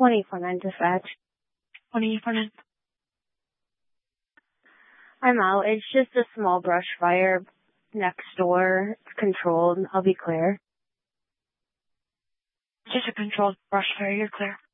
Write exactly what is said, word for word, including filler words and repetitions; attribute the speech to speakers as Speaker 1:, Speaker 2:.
Speaker 1: twenty-four nine dispatch.
Speaker 2: twenty-four nine.
Speaker 1: I'm out. It's just a small brush fire next door. It's controlled. I'll be clear.
Speaker 2: Just a controlled brush fire. You're clear.